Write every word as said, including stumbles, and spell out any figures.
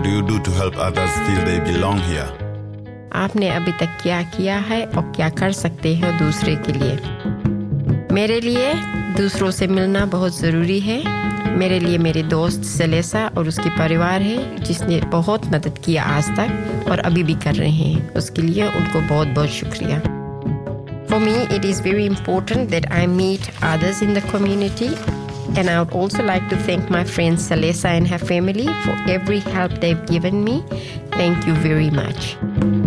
do you do to help others feel they belong here? आपने अभी तक क्या किया है और क्या कर सकते हो दूसरे के लिए? मेरे लिए दूसरों से मिलना बहुत ज़रूरी है. मेरे लिए मेरे दोस्त सेलेसा और उसकी परिवार है जिसने बहुत मदद किया आज तक और अभी भी कर रहे हैं. उसके लिए उनको बहुत-बहुत शुक्रिया. For me, it is very important that I meet others in the community, and I would also like to thank my friend Selesa and her family for every help they've given me. Thank you very much.